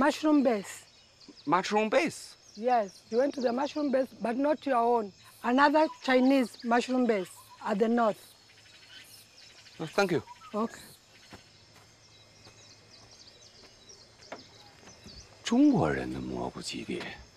Mushroom base. Mushroom base? Yes, you went to the mushroom base, but not your own. Another Chinese mushroom base at the north. Thank you. Okay. 中国人的蘑菇基地